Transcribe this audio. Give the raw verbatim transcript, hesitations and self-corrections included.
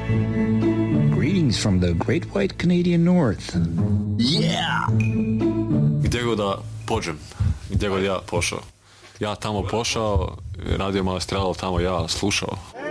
Greetings from the Great White Canadian North. Yeah! Gdje god da pođem, gdje god ja pošao. Ja tamo pošao, radio Maestralo tamo ja slušao.